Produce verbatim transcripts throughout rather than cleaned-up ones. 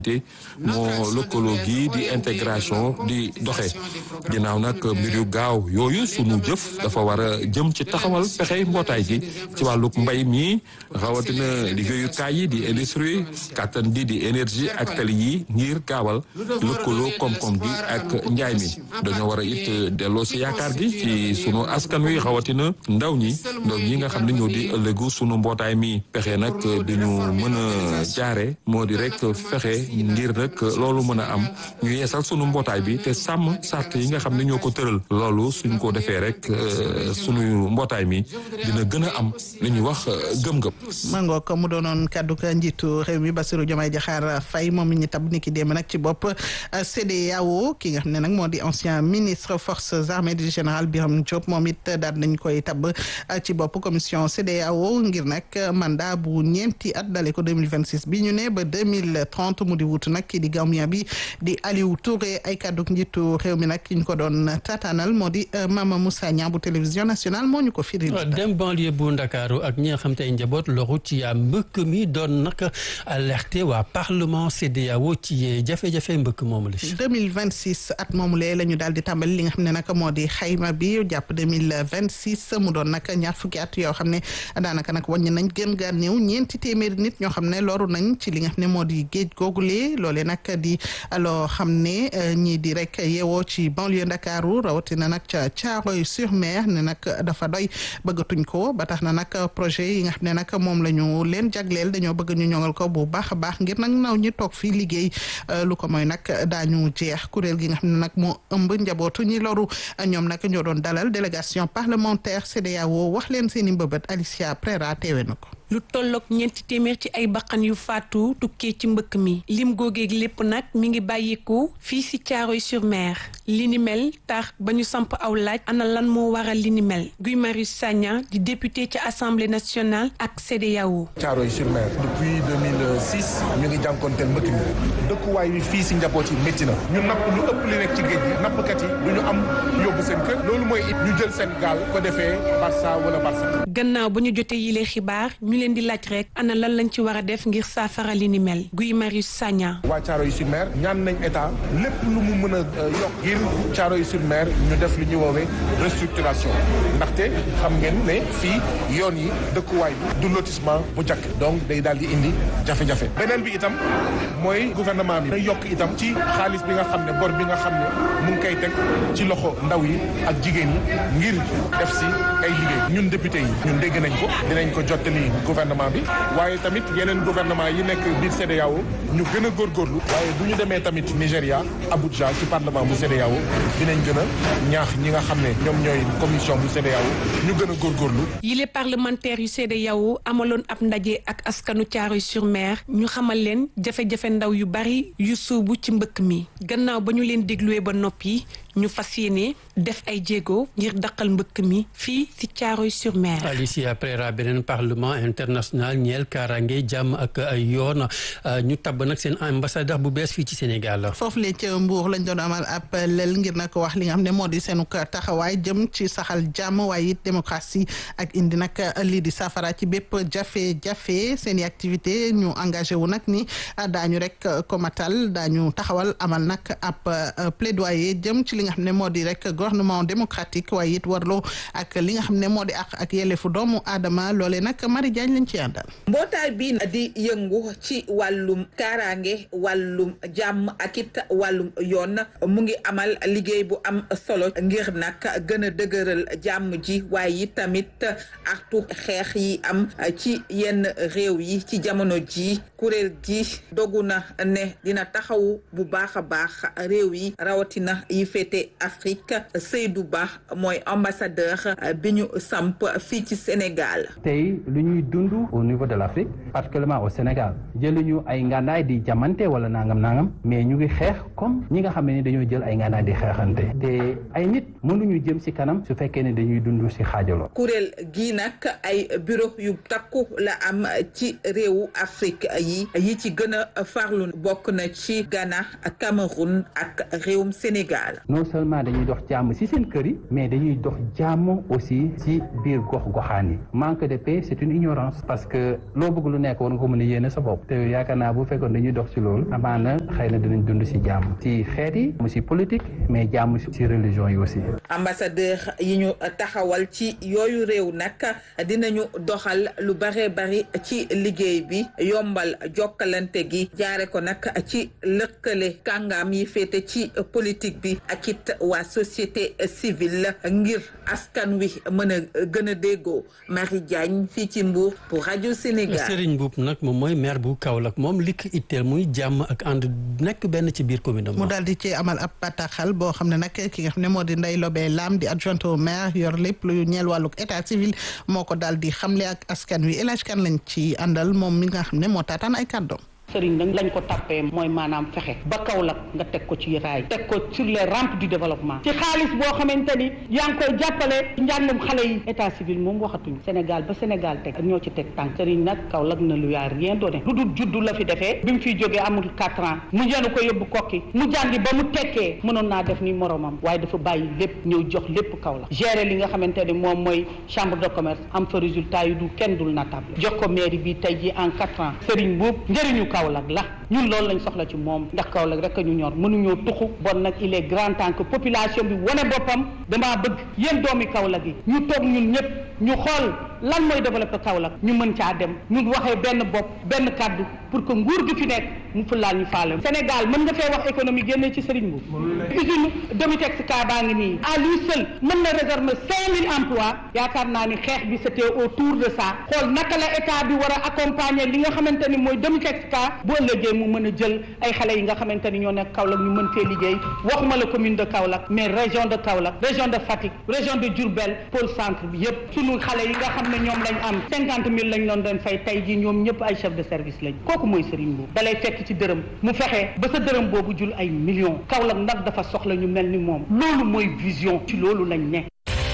te moo lëkkaloo gi di intégration di doxe ginnaaw nag mbir yu gaaw yooyu sunu jëf dafa war a jëm ci taxawal pexey mbootaay gi ci wàlluk mbay mi rawatina liggéeyukaay yi di industrie kàttan gi di énergie ak tali yi ngir gaawal lëkkaloo koom-koom gi ak njaay mi dañoo war a it delloo si yaakaar gi ci sunu askan wi rawatina ndaw ñi ndaw ñi nga xam ne ñoo di ëllëgu sunu mbootaay mi pexe nag bi ñu mën a jaare moo di rek fexe ngir rek loolu mën a am ñu yeesal sunu mbootaay bi te sàmm sart yi nga xam ne ñoo ko tëral loolu suñ ko defee rek sunu mbootaay mi dina gën a am li ñuy wax gëm-gëm. mangook mu doonoon kaddu ka njiitu réew mi Bassirou Diomaye Diakhar Faye moom mi ñu tab niki démb nag ci bopp C E D E A O ki nga xam ne nag moo di ancien ministre forces armées du général Birame Diop moom it daal nañ koy tab ci bopp commission C E D E A O ngir nag mandat bu ñeenti at dale ko deux mille vingt six bi ñu ne ba deux mille trente mu di wutu nag kii di Gambien bi di Aliou Touré ay kaddu njiitu réew mi nag ki ñu ko doon tataanal moo di Mama Moussa Niang bu télévision nationale moo ñu ko firil. dem banlieue bu Ndakaaru ak ñi nga xam te ay njaboot loru ci mbëkk mi doon nag alerté waa parlement C E D E A O ci jafe-jafe mbëkk moomu la. deux mille vingt six at moomu lee la ñu daal di tàmbali li nga xam ne nag moo di xayma bi jàpp deux mille vingt six mu doon nag ñaar fukki at yoo xam ne daanaka nag wàññi nañ gën gaa néew ñeenti téeméeri nit ñoo xam ne loru nañ ci li nga xam ne moo di géej googulee loolee nag di loo xam ne ñii di rek yeewoo ci banlieue Ndakaaru rawatina nag ca Thiaroye-sur-Mer ne nag dafa doy bëggatuñ ko ba tax na nag projet yi nga xam ne nag moom la ñu leen jagleel dañoo bëgg ñu ñoŋal ko bu baax a baax ngir nag naw ñi toog fii liggéey lu ko mooy nag daañu jeex kuréel gi nga xam ne nag moo ëmb njabootu ñi loru ñoom nag ñoo doon dalal délégation parlementaire C E D E A O wax leen seen i mbëbët Alicia Prera teewe na ko. lu tolloog ñeenti téeméer ci ay bakkan yu faatu tukkee ci mbëkk mi lim googeeg lépp nag mi ngi bàyyeeku fii si Thiaroye-sur-Mer li ni mel tax ba ñu samp aw laaj ana lan moo waral li ni mel Guy Marius Sagna di député ci assemblée nationale ak C E D E A O. Thiaroye-sur-Mer depuis deux mille six ñu ngi jànkonteel mbëkk mi dëkkuwaay wi fii si njaboot yi métti na ñu napp lu ëpp li nekk ci géej gi nappkat yi du ñu am yóbbu seen kër loolu mooy it ñu jël seen gaal ko defee Barça wala Barça. gannaaw ba ñu jotee yile xibaar ñu leen di laaj rek ana lan lañ ci war a def ngir saafara li ni mel Guy Marius Sagna. waa Thiaroye-sur-Mer ñaan nañ état lépp lu mu mën a yokk ngir Thiaroye-sur-Mer ñu def li ñuy woowee restructuration ndaxte xam ngeen ne fii yoon yi dëkkuwaay bi du lotissement bu jakk donc day daal di indi jafe-jafe. beneen bi itam mooy gouvernement bi day yokk itam ci xaalis bi nga xam ne bor bi nga xam ne mu ngi koy teg ci loxo ndaw yi ak jigéen yi ngir def si ay liggéey ñun député yi ñun dégg nañ ko dinañ ko jottali gouvernement bi waaye tamit yeneen gouvernement yi nekk biir C E D E A O ñu gën a góorgóorlu waaye bu ñu demee tamit Nigéria Abuja ci parlement bu C E D E A O dinañ gën a ñaax ñi nga xam ne ñoom ñooy commission bu C E D E A O ñu gën a góorgóorlu. yile parlementaire yu C E D E A O amaloon ab ndaje ak askanu Thiaroye-sur-Mer ñu xamal leen jafe-jafe ndaw yu bari yu suubu ci mbëkk mi gannaaw ba ñu leen dégluwee ba noppi ñu fas yéene def ay jéego ngir daqal mbëkk mi fii ci Thiaroye-sur-Mer. Alicia Prera beneen parlement international ñeel kaaraange jàmm ak ay yoon ñu tabb nag seen ambassadeur bu bees fii ci Sénégal. foofu la ca Mbour lañ doon amal ab lël ngir nag wax li nga xam ne moo di seenu taxawaay jëm ci saxal jàmm waaye it démocratie ak indi nag lii di safara ci bépp jafe-jafe seen i activité ñu engagé wu nag ni daañu rek ko matal daañu taxawal amal nag ab plaidoyer jëm ci li nga xam ne moo di rek gouvernement démocratique waaye it warloo ak li nga xam ne moo di ak ak yelleefu doomu aadama loolee nag Marie Diagne lañ ci àndal. mbootaay bi di yëngu ci wàllum kaaraange wàllum jàmm ak it wàllum yoon mu ngi amal liggéey bu am solo ngir nag gën a dëgëral jàmm ji waaye it tamit artu xeex yi am ci yenn réew yi ci jamono ji kuréel gi dogu na ne dina taxaw bu baax a baax réew yi rawatina yi féete Afrique Seydou Ba mooy ambassadeur bi ñu samp fii ci Sénégal. tey lu ñuy dund au niveau de l'Afrique particulièrement au Sénégal jëluñu ay ngànnaay di jamante wala nangam nangam mais ñu ngi xeex comme ñi nga xam ne dañoo jël ay ngànnaay di xeexante te ay nit mënuñu jëm ci kanam su fekkee ne dañuy dund ci xaajaloo. kuréel gi nag ay bureau yu takku la am ci réewu Afrique yi yi ci gën a farlu bokk na ci Ghana Cameroun ak réewum Sénégal. nos non seulement dañuy dox jàmm ci seen kër yi mais dañuy dox jàmm aussi ci biir gox goxaan yi manque de paix c'est une ignorance parce que loo bëgg lu nekk war nga ko mën a yéene sa bopp te yaakaar naa bu fekkoon dañuy dox ci loolu amaana xëy na dinañ dund ci jàmm ci xeet yi mu ci politique mais jàmm ci religion yi aussi. ambassadeur yi ñu taxawal ci yooyu réew nag dinañu doxal lu bare bari ci liggéey bi yombal jokkalante gi jaare ko nag ci lëkkale kàngaam yi féete ci politique bi ak it waa société civile ngir askan wi mën a gën a déggoo. Marie Diagne fii ci Mbour pour rajo Sénégal. Serigne Mboup nag moom mooy maire bu Kaolack moom li ko itteel muy jàmm ak ànd nekk benn ci biir commune am. mu daal di ci amal ab bataaxal boo xam ne nag ki nga xam ne moo di Ndeye Lobé Lam di adjointe au maire yor lépp lu ñeel wàllug état civil moo ko daal di xamle ak askan wi El Hadj Kane lañ ci àndal moom mi nga xam ne moo taataan ay kàddoom. sëriñ nag lañ ko tappee mooy maanaam fexe ba Kaolack nga teg ko ci raay teg ko sur les rampes du développement ci xaalis boo xamante ni yaa ngi koy jàppale njàngum xale yi état civil moom waxatuñ Sénégal ba Sénégal teg ñoo ci teg tànk sëriñ nag Kaolack na lu yaa rien donné lu dul juddu la fi defee bi mu fiy jógee amul quatre ans mu yenu ko yóbbu kokki mu jàngi ba mu tekkee mënoon naa def ni moromam waaye dafa bàyyi lépp ñëw jox lépp Kaolack gérer li nga xamante ni moom mooy chambre de commerce am fa résultat yu du kenn dul natable jox ko mairie bi tey ji en quatre ans sëriñ boobu njëriñu Kaolack la ñun loolu lañ soxla ci moom ndax Kaolack rek a ñu ñor mënuñoo tuxu bon nag il est grand temps que population bi wane boppam damaa bëgg yéen doomi Kaolack yi ñu toog ñun ñëpp ñu xool lan mooy développé Kaolack ñu mën caa dem ñu waxee benn bopp benn kàddu pour que nguur gi fi nekk mu fulaal ñu faale Sénégal mën nga fee wax économie génne ci sëriñ bu usine Domitex ka baa ngi nii à lui seul mën na réserver cinq mille emplois yaakaar naa ni xeex bi c'était autour de ça xool naka la état bi war a accompagner li nga xamante ni mooy Domitex ka bu ëllëgee mu mën a jël ay xale yi nga xamante ni ñoo nekk Kaolack ñu mën fee liggéey waxuma la commune de Kaolack mais région de Kaolack région de Fatick région de Diourbel pôle centre bi yëpp sunu xale yi nga xam ne ñoom lañ am cinquante mille lañ doon doon fay tey jii ñoom ñëpp ay chef de service lañ kooku mooy Serigne Mboup dalay fekk ci dërëm mu fexe ba sa dërëm boobu jul ay millions Kaolack ndax dafa soxla ñu mel ni moom loolu mooy vision ci loolu lañ nekk.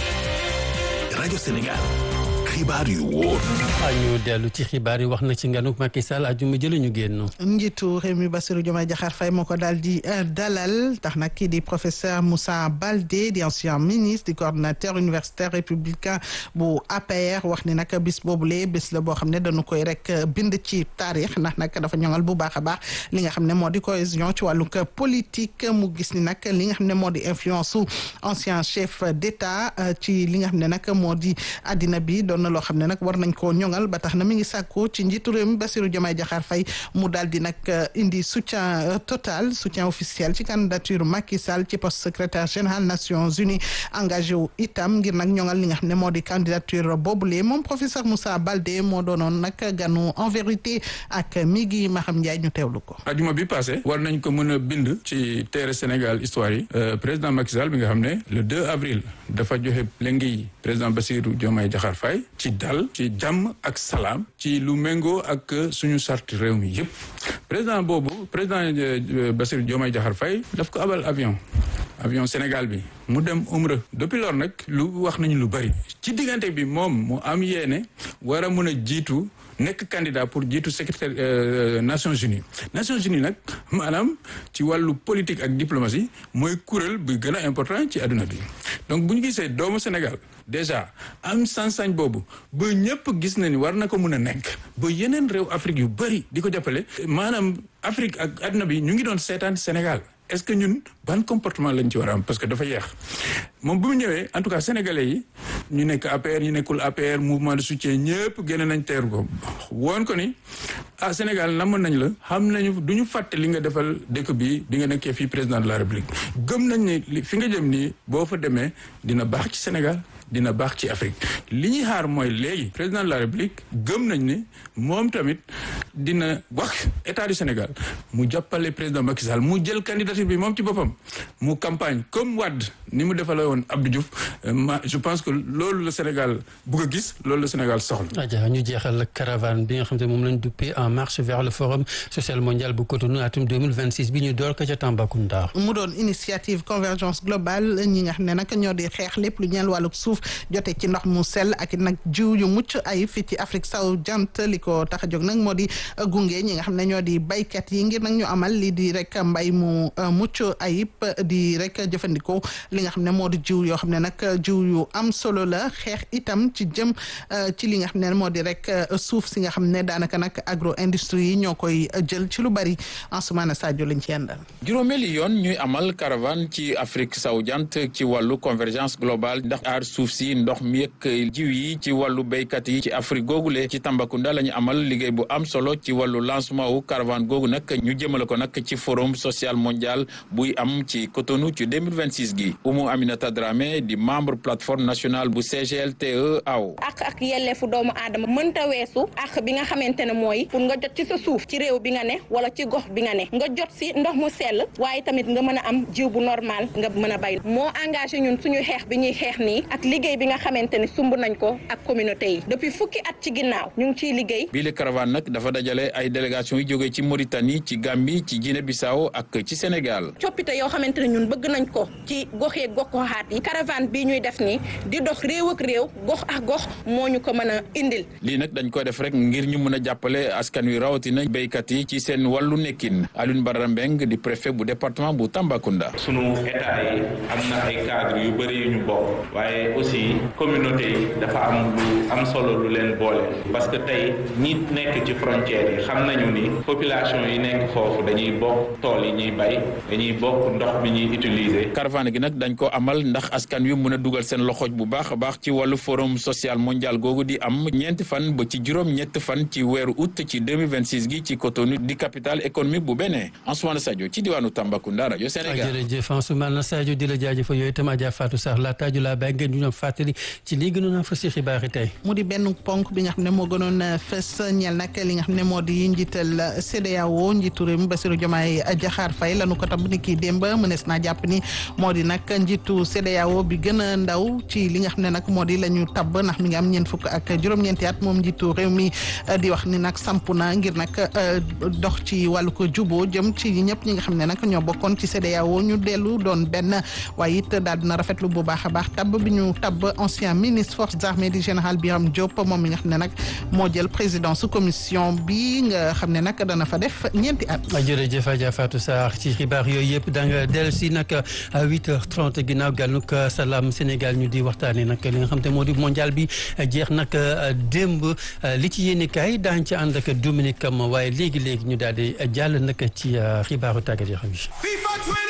rajo Sénégal xibaar yu wóor. ñu dellu ci xibaar yi wax na ci nganuk Macky Sall ajuma jële ñu génn. njiitu réew mi Bassirou Diomaye Diakhar Faye moo ko daal di dalal tax nag kii di professeur Moussa Baldé di ancien ministre di coordonnateur universitaire républicain bu A P R wax ni nag bis boobule bis la boo xam ne dañu koy rek bind ci taarix ndax nag dafa ñoŋal bu baax a baax li nga xam ne moo di cohésion ci wàllug politique mu gis ni nag li nga xam ne moo di influence su ancien chef d'État ci li nga xam ne nag moo di addina bi doon na loo xam ne nag war nañ koo ñoŋal ba tax na mi ngi sàkku ci njiitu réew mi Bassirou Diomaye Diakhar Faye mu daal di nag indi soutien total soutien officiel ci candidature Macky Sall ci poste secrétaire général Nations Unies engagé wu itam ngir nag ñoŋal li nga xam ne moo di candidature boobule moom professeur Moussa Baldé moo doonoon nag ganu en vérité ak Migui Maham Ndiaye ñu teewlu ko. ajuma bi passé war nañ ko mën a bind ci téere Sénégal histoire yi président Macky Sall bi nga xam ne le deux avril dafa joxe lengi président Bassirou Diomaye Diakhar Faye ci dal ci jàmm ak salaam ci lu méngoo ak suñu charte réew mi yëpp président boobu président Bassirou Diomaye Diakhar Faye daf ko abal avion avion Sénégal bi mu dem umra depuis lors nag lu wax nañu lu bari ci diggante bi moom mu am yéene war a mën a jiitu nekk candidat pour jiitu secrétaire euh, Nations Unies Nations Unies nag maanaam ci wàllu politique ak diplomatie mooy kuréel bu gën a important ci àdduna bi donc bu ñu gisee doomu Sénégal déjà am sañ-sañ boobu ba ñëpp gis na ni war na ko mun a nekk ba yeneen réew Afrique yu bëri di ko jàppale maanaam Afrique ak àdduna bi ñu ngi doon seetaan Sénégal est-ce que ñun ban comportement lañ ci war a am parce que dafa yeex moom bu mu ñëwee en tout cas sénégalais yi ñu nekk A P R ñu nekkul A P R mouvement de soutien ñëpp génne nañ teeru ko woon ko ni ah Sénégal namoon nañ la xam nañu du ñu fàtte li nga defal dëkk bi bi nga nekkee fii président de la République gëm nañ ne fi nga jëm nii boo fa demee dina baax ci Sénégal dina baax ci Afrique li ñuy xaar mooy léegi président de la République gëm nañ ni moom tamit dina wax état du Sénégal mu jàppale président Macky Sall mu jël candidature bi moom ci boppam mu campagne comme Wade ni mu defale woon Abdou Diouf ma je pense que loolu la Sénégal bugg a gis loolu la Sénégal soxla. Adja ñu jeexal caravane bi nga xam ne moom lañ duppee en marche vers le forum social mondial bu Cotonou atum deux mille vingt-six bi ñu door ko ca Tambacounda. mu doon initiative convergence globale ñi nga xam ne nag ñoo di xeex lépp lu ñeel wàllug suuf suuf jote ci ndox mu sell ak it nag jiw yu mucc ay fii ci Afrique sowu jant li ko tax a jóg nag moo di gunge ñi nga xam ne ñoo di baykat yi ngir nag ñu amal li di rek mbay mu mucc ayib di rek jëfandikoo li nga xam ne moo di jiw yoo xam ne nag jiw yu am solo la xeex itam ci jëm ci li nga xam ne moo di rek suuf si nga xam ne daanaka nag agro industrie yi ñoo koy jël ci lu bari Ansoumana Sadio lañ ci yendal juróomeeli yoon ñuy amal caravane ci Afrique sowu jant ci wàllu convergence globale ndax aar suuf si ndox mi ak jiw yi ci wàllu béykat yi ci Afrique googule ci Tambacounda la ñu amal liggéey bu am solo ci wàllu lancement wu caravane googu nag ñu jëmale ko nag ci forum social mondial buy am ci Cotonou ci deux mille vingt-six gi Oumou Aminata Dramé di membre plateforme nationale bu C G L T E A O. ak ak yelleefu doomu aadama mënta weesu ak bi nga xamante ne mooy pour nga jot ci sa suuf ci réew bi nga ne wala ci gox bi nga ne nga jot si ndox mu sell waaye tamit nga mën a am jiw bu normal nga mën a bay moo engagé ñun suñu xeex bi ñuy xeex nii ak liggéey bi nga xamante ne sumb nañ ko ak communauté yi depuis fukki at ci ginnaaw ñu ngi ciy liggéey. bii le caravane nag dafa dajale ay délégation yu jógee ci Mauritanie ci Gambie ci Guinée Bissau ak ci Sénégal. coppite yoo xamante ne ñun bëgg nañ ko ci goxee goxaat yi caravane bii ñuy def nii di dox réew ak réew gox ak gox moo ñu ko mën a indil. lii nag dañ koy def rek ngir ñu mën a jàppale askan wi rawatina béykat yi ci seen wàllu nekkin Alioune Badara Mbeng di préfet bu département bu Tambacounda. sunu état yi am na ay cadre yu bëri yu ñu bokk waaye aussi communauté yi dafa am lu am solo lu leen boole parce que tey ñi nekk ci frontières yi xam nañu ni population yi nekk foofu dañuy bokk tool yi ñuy bay dañuy bokk ndox bi ñuy utiliser. caravane gi nag dañ ko amal ndax askan wi mën a dugal seen loxooj bu baax a baax ci wàllu forum social mondial googu di am ñeenti fan ba ci juróom ñett fan ci weeru août ci deux mille vingt-six gi ci Cotonou di capitale économique bu Bénin. Ansoumana Sadio ci diwaanu Tambacounda rajo Sénégal. jërëjëf Ansoumana Sadio di la jaajëfal yooyu itam Adja Fatou Sarr la taaju laa bàyyi ngeen ñu ñoom fàttali ci lii gënoon a fës ci xibaar yi tey. mu di benn ponk bi nga xam ne moo gënoon fës ñeel nag li nga xam ne moo di njiital C E D E A O njiitu réew mi Bassirou Diomaye Diakhar Faye lanu ko tabb ni kii démb mënees naa jàpp ni moo di nag njiitu C E D E A O bi gën a ndaw ci li nga xam ne nag moo di la ñu tabb ndax mi ngi am ñeent fukk ak juróom-ñeenti at moom njiitu réew mi di wax ni nag samp na ngir nag dox ci wàllu ko juboo jëm ci ñëpp ñi nga xam ne nag ñoo bokkoon ci C E D E A O ñu dellu doon benn waaye it daal dina rafetlu bu baax a baax tabb bi ñu tabb ancien ministre forces armées di général Birame Diop moom mi nga xam ne nag moo jël président su commission bi nga xam ne nag dana fa def ñeenti at. jërëjëf Adja Fatou Sarr ci xibaar yooyu yëpp da nga dellu si nag à huit heures trente ginnaaw gàllug Salam Sénégal ñu di waxtaanee nag li nga xam te moo di mondial bi jeex nag démb li ci yéene kaay daañu ci ànd ak Dominique Kam waaye léegi léegi ñu daal di jàll nag ci xibaaru tàggat yoo xam